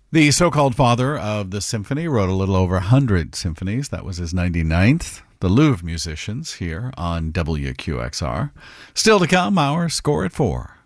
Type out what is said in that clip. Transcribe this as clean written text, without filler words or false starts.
The so-called father of the symphony wrote a little over 100 symphonies. That was his 99th. The Louvre Musicians here on WQXR. Still to come, our Score at 4.